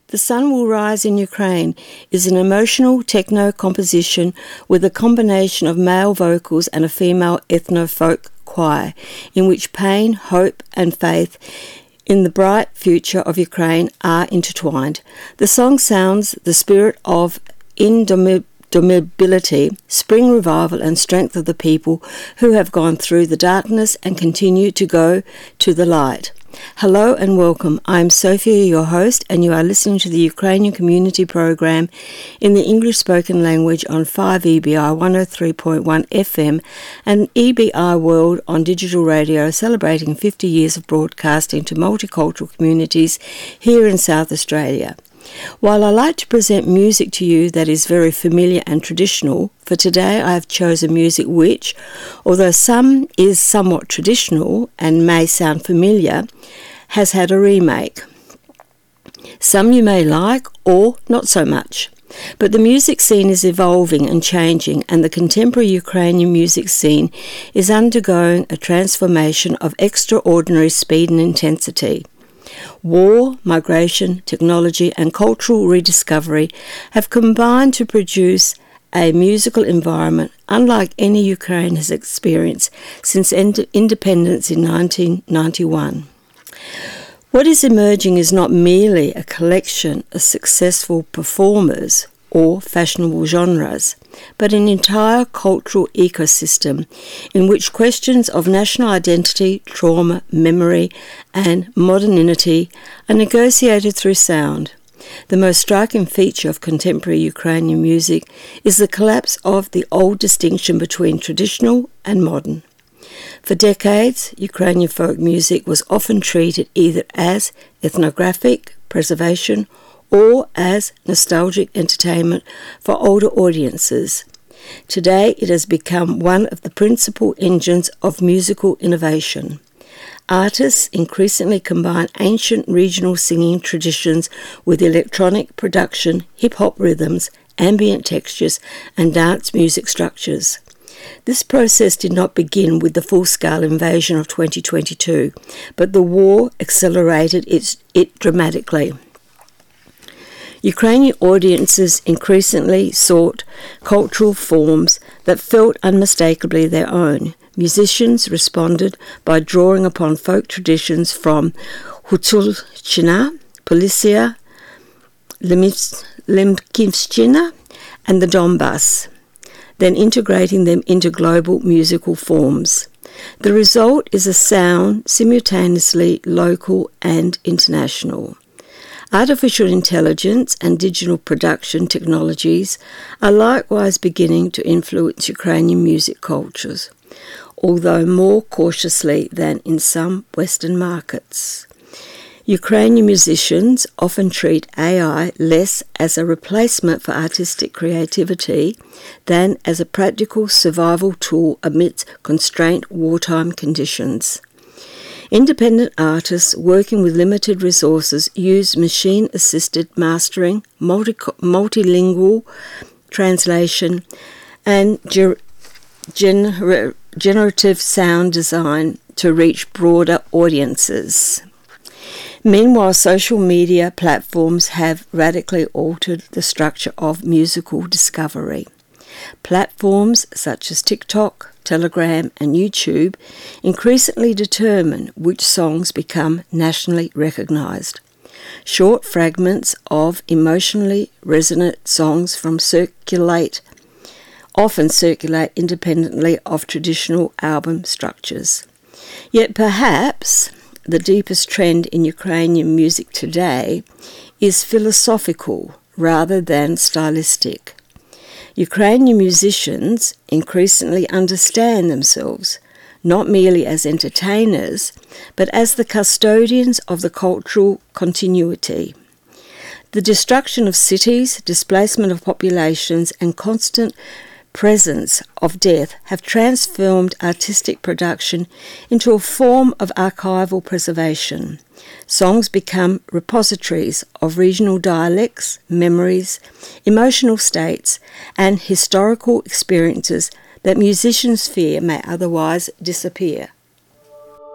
The Sun Will Rise in Ukraine is an emotional techno composition with a combination of male vocals and a female ethno-folk choir, in which pain, hope and faith in the bright future of Ukraine are intertwined. The song sounds the spirit of indomitability, spring revival and strength of the people who have gone through the darkness and continue to go to the light. Hello and welcome. I'm Sophia, your host, and you are listening to the Ukrainian Community Program in the English spoken language on 5EBI 103.1 FM and EBI World on digital radio, celebrating 50 years of broadcasting to multicultural communities here in South Australia. While I like to present music to you that is very familiar and traditional, for today I have chosen music which, although some is somewhat traditional and may sound familiar, has had a remake. Some you may like or not so much. But the music scene is evolving and changing, and the contemporary Ukrainian music scene is undergoing a transformation of extraordinary speed and intensity. War, migration, technology and cultural rediscovery have combined to produce a musical environment unlike any Ukraine has experienced since independence in 1991. What is emerging is not merely a collection of successful performers or fashionable genres, but an entire cultural ecosystem in which questions of national identity, trauma, memory, and modernity are negotiated through sound. The most striking feature of contemporary Ukrainian music is the collapse of the old distinction between traditional and modern. For decades, Ukrainian folk music was often treated either as ethnographic preservation or as nostalgic entertainment for older audiences. Today, it has become one of the principal engines of musical innovation. Artists increasingly combine ancient regional singing traditions with electronic production, hip-hop rhythms, ambient textures, and dance music structures. This process did not begin with the full-scale invasion of 2022, but the war accelerated it dramatically. Ukrainian audiences increasingly sought cultural forms that felt unmistakably their own. Musicians responded by drawing upon folk traditions from Hutzulchina, Polisia, Lemkivshchina, and the Donbass, then integrating them into global musical forms. The result is a sound simultaneously local and international. Artificial intelligence and digital production technologies are likewise beginning to influence Ukrainian music cultures, although more cautiously than in some Western markets. Ukrainian musicians often treat AI less as a replacement for artistic creativity than as a practical survival tool amidst constrained wartime conditions. Independent artists working with limited resources use machine-assisted mastering, multilingual translation, and generative sound design to reach broader audiences. Meanwhile, social media platforms have radically altered the structure of musical discovery. Platforms such as TikTok, Telegram and YouTube increasingly determine which songs become nationally recognised. Short fragments of emotionally resonant songs often circulate independently of traditional album structures. Yet perhaps the deepest trend in Ukrainian music today is philosophical rather than stylistic. Ukrainian musicians increasingly understand themselves not merely as entertainers, but as the custodians of the cultural continuity. The destruction of cities, displacement of populations, and constant presence of death have transformed artistic production into a form of archival preservation. Songs become repositories of regional dialects, memories, emotional states, and historical experiences that musicians fear may otherwise disappear.